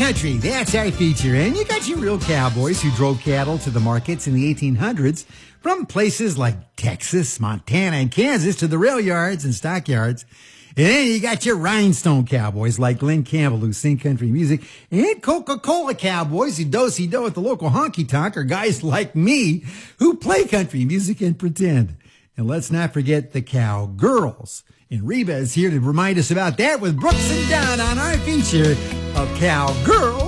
country, that's our feature. And you got your real cowboys who drove cattle to the markets in the 1800s from places like Texas, Montana, and Kansas to the rail yards and stockyards. And then you got your rhinestone cowboys like Glenn Campbell who sing country music, and Coca-Cola cowboys who do-si-do at the local honky-tonk, or guys like me who play country music and pretend. And let's not forget the cowgirls. And Reba is here to remind us about that with Brooks and Dunn on our feature of Cowgirl